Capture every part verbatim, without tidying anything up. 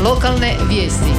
Lokalne vijesti.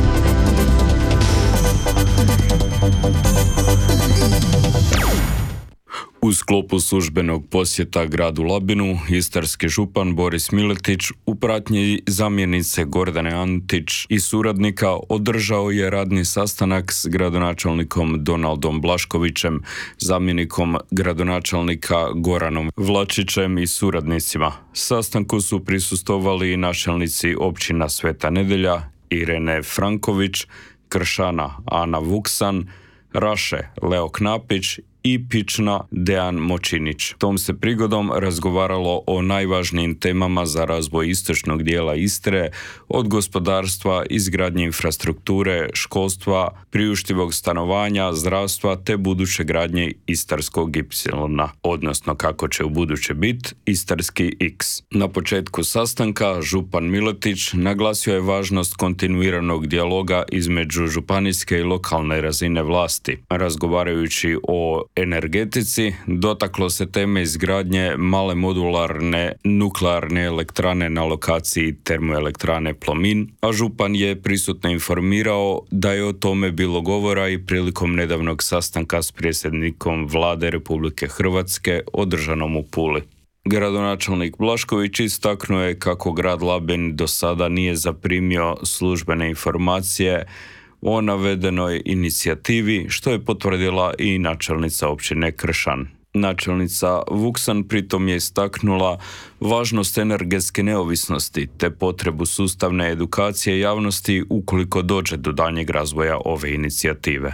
U sklopu službenog posjeta gradu Labinu, istarski župan Boris Miletić u pratnji zamjenice Gordane Antić i suradnika održao je radni sastanak s gradonačelnikom Donaldom Blaškovićem, zamjenikom gradonačelnika Goranom Vlačićem i suradnicima. Sastanku su prisustvovali načelnici općina Sveta Nedelja, Irene Franković, Kršana Ana Vuksan, Raše Leo Knapić i Pična Dejan Močinić. Tom se prigodom razgovaralo o najvažnijim temama za razvoj istočnog dijela Istre, od gospodarstva, izgradnje infrastrukture, školstva, priuštivog stanovanja, zdravstva te buduće gradnje Istarskog ipsilona, odnosno kako će u buduće biti Istarski X. Na početku sastanka župan Miletić naglasio je važnost kontinuiranog dijaloga između županijske i lokalne razine vlasti. Razgovarajući o energetici, dotaklo se teme izgradnje male modularne nuklearne elektrane na lokaciji termoelektrane Plomin, a župan je prisutno informirao da je o tome bilo govora i prilikom nedavnog sastanka s predsjednikom Vlade Republike Hrvatske održanom u Puli. Gradonačelnik Blašković istaknuo je kako grad Labin do sada nije zaprimio službene informacije o navedenoj inicijativi, što je potvrdila i načelnica općine Kršan. Načelnica Vuksan pritom je istaknula važnost energetske neovisnosti te potrebu sustavne edukacije javnosti ukoliko dođe do daljnjeg razvoja ove inicijative.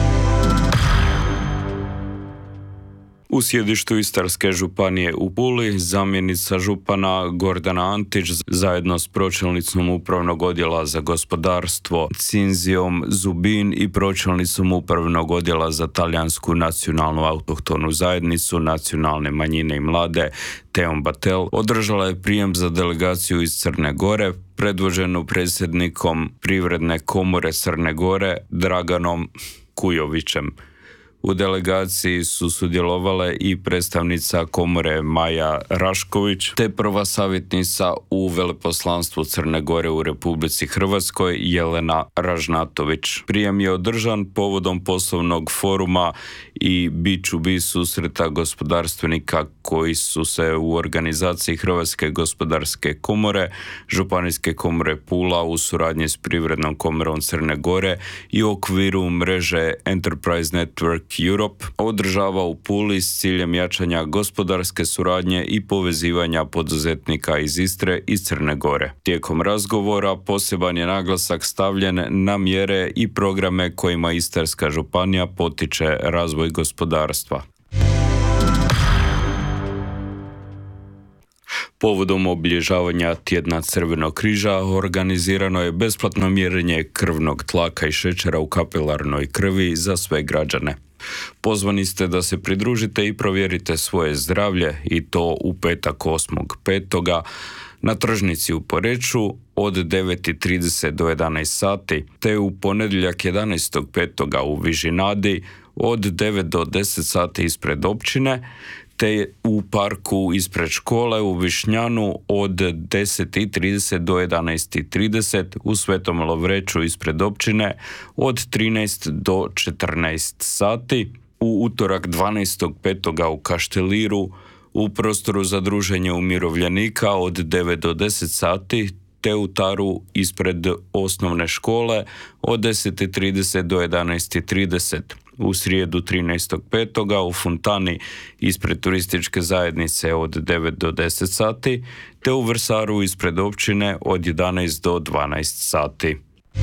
U sjedištu Istarske županije u Puli, zamjenica župana Gordana Antić zajedno s pročelnicom upravnog odjela za gospodarstvo Cinzijom Zubin i pročelnicom upravnog odjela za talijansku nacionalnu autohtonu zajednicu nacionalne manjine i mlade Teom Batel održala je prijem za delegaciju iz Crne Gore, predvođenu predsjednikom Privredne komore Crne Gore Draganom Kujovićem. U delegaciji su sudjelovale i predstavnica komore Maja Rašković te prva savjetnica u veleposlanstvu Crne Gore u Republici Hrvatskoj Jelena Ražnatović. Prijem je održan povodom poslovnog foruma i B dva B susreta gospodarstvenika koji su se u organizaciji Hrvatske gospodarske komore, Županijske komore Pula u suradnji s Privrednom komorom Crne Gore i u okviru mreže Enterprise Network Europe održava u Puli s ciljem jačanja gospodarske suradnje i povezivanja poduzetnika iz Istre i Crne Gore. Tijekom razgovora poseban je naglasak stavljen na mjere i programe kojima Istarska županija potiče razvoj gospodarstva. Povodom obilježavanja tjedna Crvenog križa organizirano je besplatno mjerenje krvnog tlaka i šećera u kapilarnoj krvi za sve građane. Pozvani ste da se pridružite i provjerite svoje zdravlje i to u petak osmog petog na tržnici u Poreču od devet i trideset do jedanaest sati te u ponedjeljak jedanaestog petog u Vižinadi od devet do deset sati ispred općine te u parku ispred škole u Višnjanu od deset i trideset do jedanaest i trideset, u Svetom Lovreću ispred općine od trinaest do četrnaest sati, u utorak dvanaestog petog u Kašteliru u prostoru za druženje umirovljenika od devet do deset sati te u Taru ispred osnovne škole od deset i trideset do jedanaest i trideset. U srijedu trinaestog petog u Fontani ispred turističke zajednice od devet do deset sati te u Vrsaru ispred općine od jedanaest do dvanaest sati.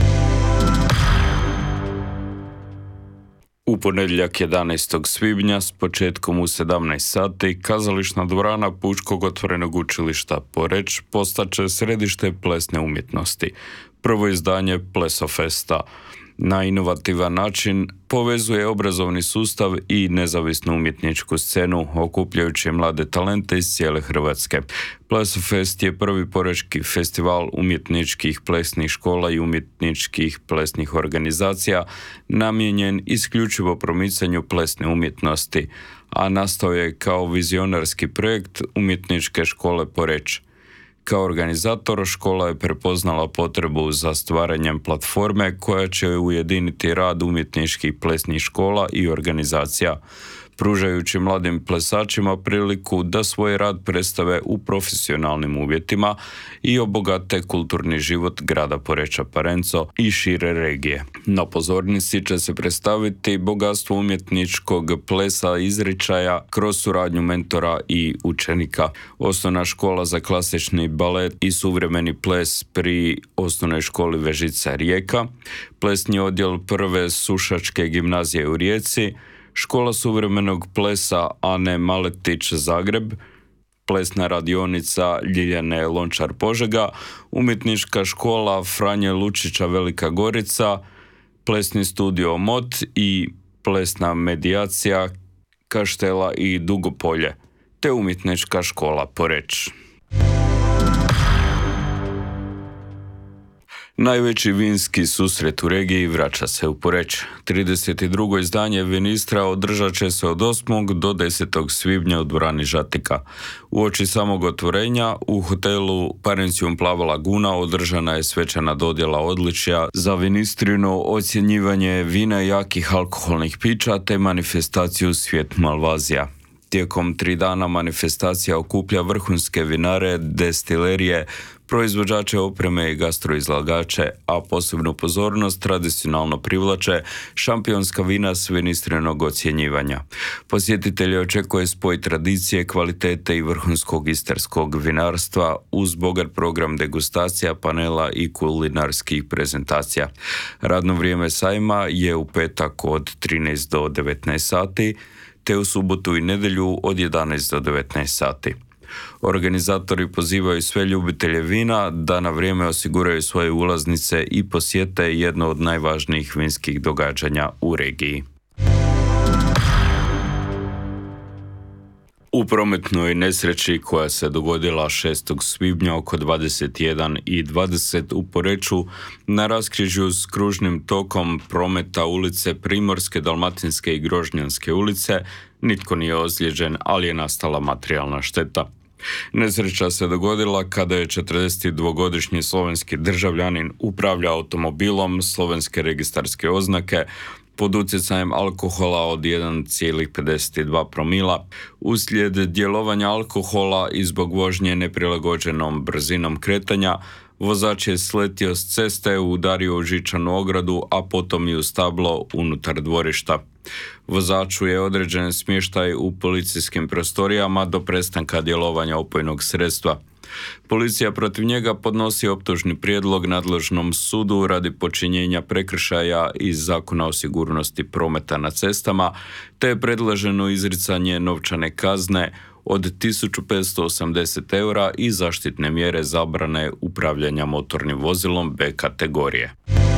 U ponedjeljak jedanaestog svibnja s početkom u sedamnaest sati kazališna dvorana Pučkog otvorenog učilišta Poreč postaće središte plesne umjetnosti. Prvo izdanje Plesofesta na inovativan način povezuje obrazovni sustav i nezavisnu umjetničku scenu, okupljajući mlade talente iz cijele Hrvatske. Plesofest je prvi porečki festival umjetničkih plesnih škola i umjetničkih plesnih organizacija namijenjen isključivo promicanju plesne umjetnosti, a nastao je kao vizionarski projekt umjetničke škole Poreč. Kao organizator, škola je prepoznala potrebu za stvaranjem platforme koja će ujediniti rad umjetničkih plesnih škola i organizacija, pružajući mladim plesačima priliku da svoj rad predstave u profesionalnim uvjetima i obogate kulturni život grada Poreča Parenco i šire regije. Na pozornici će se predstaviti bogatstvo umjetničkog plesa izričaja kroz suradnju mentora i učenika. Osnovna škola za klasični balet i suvremeni ples pri osnovnoj školi Vežica Rijeka, plesni odjel prve Sušačke gimnazije u Rijeci, Škola suvremenog plesa Ane Maletić Zagreb, plesna radionica Ljiljane Lončar Požega, umjetnička škola Franje Lučića Velika Gorica, plesni studio Mot i plesna medijacija Kaštela i Dugopolje, te umjetnička škola Poreč. Najveći vinski susret u regiji vraća se u Poreč. trideset drugo izdanje Vinistra održat će se od osmog do desetog svibnja u dvorani Žatika. Uoči samog otvorenja u hotelu Parencijum Plava Laguna održana je svečana dodjela odličja za Vinistrino ocjenjivanje vina i jakih alkoholnih pića te manifestaciju Svijet Malvazija. Tijekom tri dana manifestacija okuplja vrhunske vinare, destilerije, proizvođače opreme i gastroizlagače, a posebnu pozornost tradicionalno privlače šampionska vina s vinistrinog ocjenjivanja. Posjetitelje očekuje spoj tradicije, kvalitete i vrhunskog istarskog vinarstva uz bogat program degustacija, panela i kulinarskih prezentacija. Radno vrijeme sajma je u petak od trinaest do devetnaest sati, te u subotu i nedjelju od jedanaest do devetnaest sati. Organizatori pozivaju sve ljubitelje vina da na vrijeme osiguraju svoje ulaznice i posjete jedno od najvažnijih vinskih događanja u regiji. U prometnoj nesreći koja se dogodila šestog svibnja oko dvadeset jedan i dvadeset u Poreču na raskrižju s kružnim tokom prometa ulice Primorske, Dalmatinske i Grožnjanske ulice, nitko nije ozlijeđen, ali je nastala materijalna šteta. Nesreća se dogodila kada je četrdesetdvogodišnji slovenski državljanin upravljao automobilom slovenske registarske oznake pod utjecajem alkohola od jedan zarez pedeset dva promila. Uslijed djelovanja alkohola i zbog vožnje neprilagođenom brzinom kretanja, vozač je sletio s ceste, udario u žičanu ogradu, a potom i u stablo unutar dvorišta. Vozaču je određen smještaj u policijskim prostorijama do prestanka djelovanja opojnog sredstva. Policija protiv njega podnosi optužni prijedlog nadležnom sudu radi počinjenja prekršaja iz Zakona o sigurnosti prometa na cestama, te je predloženo izricanje novčane kazne od tisuću petsto osamdeset eura i zaštitne mjere zabrane upravljanja motornim vozilom B kategorije.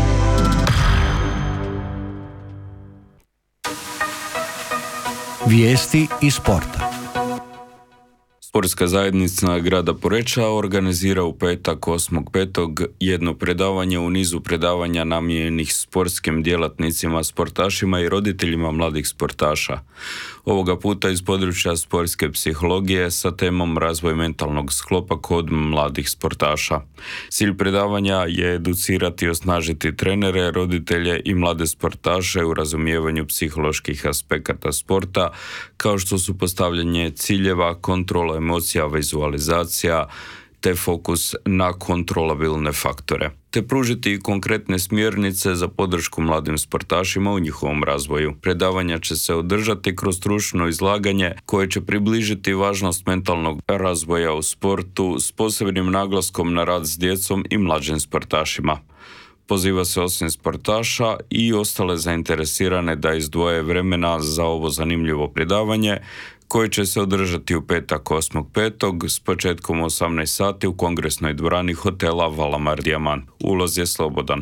Vijesti iz sporta. Sportska zajednica grada Poreča organizira u petak osmog petog jedno predavanje u nizu predavanja namijenjenih sportskim djelatnicima, sportašima i roditeljima mladih sportaša. Ovoga puta iz područja sportske psihologije sa temom razvoj mentalnog sklopa kod mladih sportaša. Cilj predavanja je educirati i osnažiti trenere, roditelje i mlade sportaše u razumijevanju psiholoških aspekata sporta, kao što su postavljanje ciljeva, kontrola emocija, vizualizacija, te fokus na kontrolabilne faktore, te pružiti konkretne smjernice za podršku mladim sportašima u njihovom razvoju. Predavanja će se održati kroz stručno izlaganje koje će približiti važnost mentalnog razvoja u sportu s posebnim naglaskom na rad s djecom i mlađim sportašima. Poziva se osim sportaša i ostale zainteresirane da izdvoje vremena za ovo zanimljivo predavanje koje će se održati u petak osmog petog s početkom u osamnaest sati u kongresnoj dvorani hotela Valamar Dijamant. Ulaz je slobodan.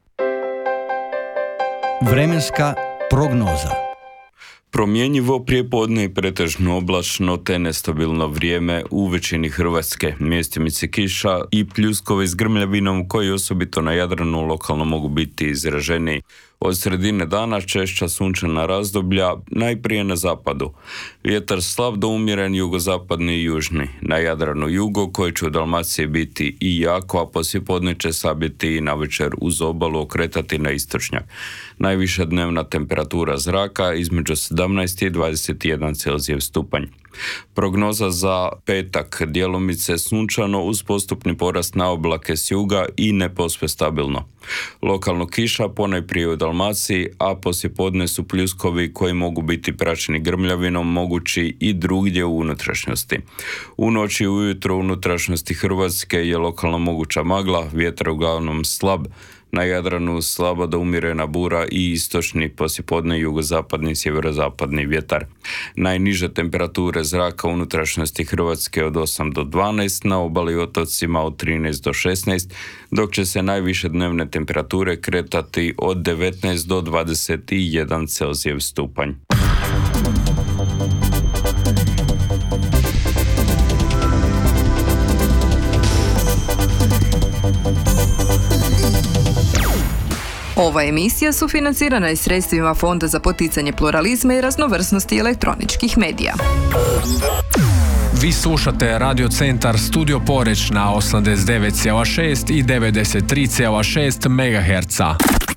Vremenska prognoza. Promjenjivo prijepodne i pretežno oblačno te nestabilno vrijeme u većini Hrvatske. Mjestimice kiša i pljuskovi s grmljavinom koji osobito na Jadranu lokalno mogu biti izraženi. Od sredine dana češća sunčana razdoblja, najprije na zapadu. Vjetar slab do umjeren jugozapadni i južni. Na Jadranu jugo, koji će u Dalmaciji biti i jako, a poslijepodne će sabiti i navečer uz obalu okretati na istočnjak. Najviša dnevna temperatura zraka između sedamnaest i dvadeset jedan Celzijev stupanj. Prognoza za petak: djelomice sunčano uz postupni porast na oblake s juga i ne posve stabilno. Lokalno kiša ponajprije u Dalmaciji, a poslijepodne su pljuskovi koji mogu biti praćeni grmljavinom mogući i drugdje u unutrašnjosti. U noći i ujutro u unutrašnjosti Hrvatske je lokalno moguća magla, vjetar uglavnom slab. Na Jadranu slaba do umjerena bura i istočni, poslijepodne jugozapadni sjeverozapadni vjetar. Najniže temperature zraka u unutrašnjosti Hrvatske od osam do dvanaest, na obali i otocima od trinaest do šesnaest, dok će se najviše dnevne temperature kretati od devetnaest do dvadeset jedan Celzijev stupanj. Ova emisija sufinancirana je sredstvima Fonda za poticanje pluralizma i raznovrsnosti elektroničkih medija. Vi slušate Radio Centar Studio Poreč na osamdeset devet zarez šest i devedeset tri zarez šest megaherca.